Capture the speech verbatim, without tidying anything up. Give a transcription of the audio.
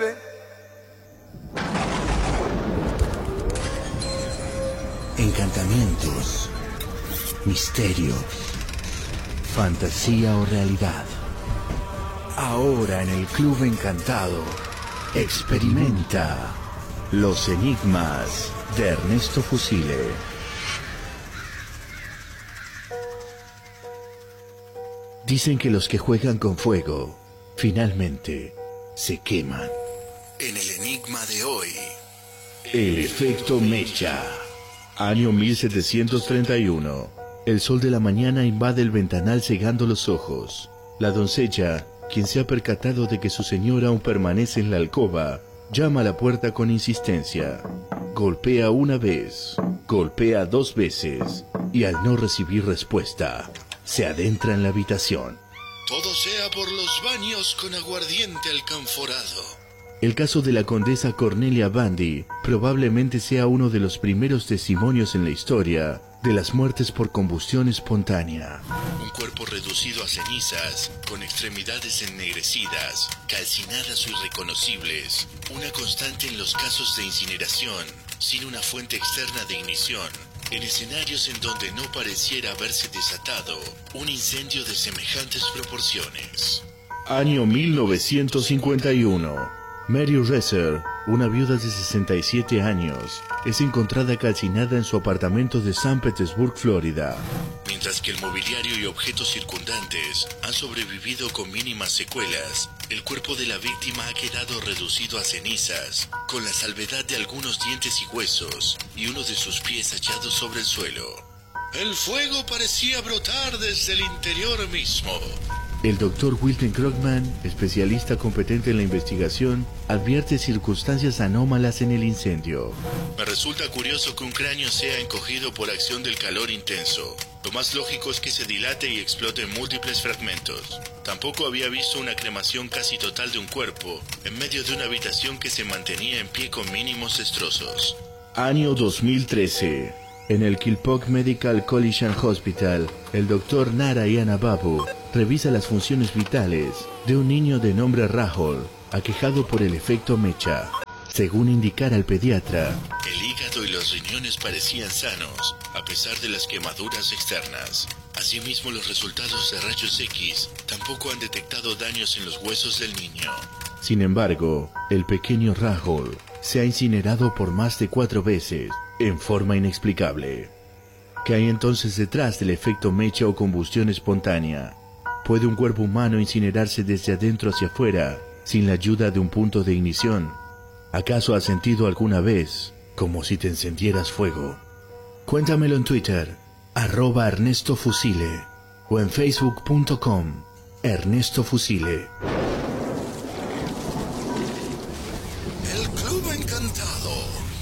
nueve. Encantamientos, misterios, fantasía o realidad. Ahora en el Club Encantado, experimenta los enigmas de Ernesto Fusile. Dicen que los que juegan con fuego, finalmente, se queman. En el enigma de hoy, el efecto mecha. Año mil setecientos treinta y uno. El sol de la mañana invade el ventanal cegando los ojos. La doncella, quien se ha percatado de que su señor aún permanece en la alcoba, llama a la puerta con insistencia. Golpea una vez, golpea dos veces, y al no recibir respuesta, se adentra en la habitación. Todo sea por los baños con aguardiente alcanforado. El caso de la condesa Cornelia Bundy probablemente sea uno de los primeros testimonios en la historia de las muertes por combustión espontánea. Un cuerpo reducido a cenizas, con extremidades ennegrecidas, calcinadas o irreconocibles. Una constante en los casos de incineración, sin una fuente externa de ignición. En escenarios en donde no pareciera haberse desatado un incendio de semejantes proporciones. Año mil novecientos cincuenta y uno. Mary Reser, una viuda de sesenta y siete años, es encontrada calcinada en su apartamento de San Petersburg, Florida. Mientras que el mobiliario y objetos circundantes han sobrevivido con mínimas secuelas, el cuerpo de la víctima ha quedado reducido a cenizas, con la salvedad de algunos dientes y huesos, y uno de sus pies hallados sobre el suelo. El fuego parecía brotar desde el interior mismo. El doctor Wilton Krugman, especialista competente en la investigación, advierte circunstancias anómalas en el incendio. Me resulta curioso que un cráneo sea encogido por acción del calor intenso. Lo más lógico es que se dilate y explote en múltiples fragmentos. Tampoco había visto una cremación casi total de un cuerpo, en medio de una habitación que se mantenía en pie con mínimos destrozos. Año dos mil trece. En el Kilpauk Medical College and Hospital, el doctor Narayana Babu revisa las funciones vitales de un niño de nombre Rahul, aquejado por el efecto mecha. Según indicara el pediatra, el hígado y los riñones parecían sanos, a pesar de las quemaduras externas. Asimismo, los resultados de rayos X tampoco han detectado daños en los huesos del niño. Sin embargo, el pequeño Rahul se ha incinerado por más de cuatro veces, en forma inexplicable. ¿Qué hay entonces detrás del efecto mecha o combustión espontánea? ¿Puede un cuerpo humano incinerarse desde adentro hacia afuera, sin la ayuda de un punto de ignición? ¿Acaso has sentido alguna vez como si te encendieras fuego? Cuéntamelo en Twitter, arroba Ernesto Fusile, o en facebook punto com, Ernesto Fusile. El Club Encantado